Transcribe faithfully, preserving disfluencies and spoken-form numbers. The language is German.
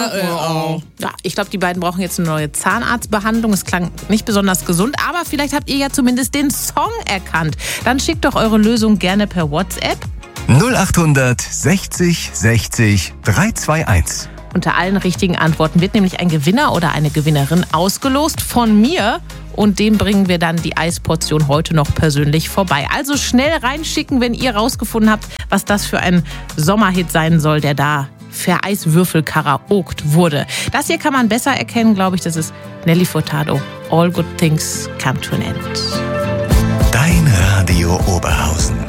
äh, oh. Ja, ich glaube, die beiden brauchen jetzt eine neue Zahnarztbehandlung. Es klang nicht besonders gesund, aber vielleicht habt ihr ja zumindest den Song erkannt. Dann schickt doch eure Lösung gerne per WhatsApp. null acht sechzig sechzig drei zwei eins. Unter allen richtigen Antworten wird nämlich ein Gewinner oder eine Gewinnerin ausgelost von mir. Und dem bringen wir dann die Eisportion heute noch persönlich vorbei. Also schnell reinschicken, wenn ihr rausgefunden habt, was das für ein Sommerhit sein soll, der da vereiswürfel-karaokt wurde. Das hier kann man besser erkennen, glaube ich. Das ist Nelly Furtado. All good things come to an end. Dein Radio Oberhausen.